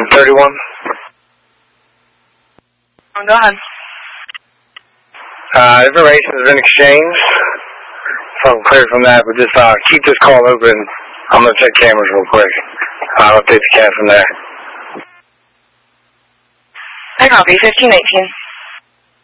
31. Go ahead. Information has been exchanged. So I'm clear from that, but just keep this call open. I'm going to check cameras real quick. I'll update the cat from there. I copy, 1518.